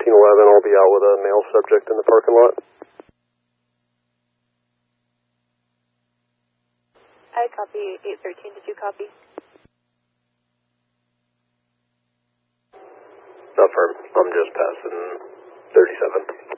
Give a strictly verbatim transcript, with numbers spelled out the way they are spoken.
thirteen eleven, I'll be out with a male subject in the parking lot. I copy eight thirteen, did you copy? Not firm, I'm just passing thirty-seven.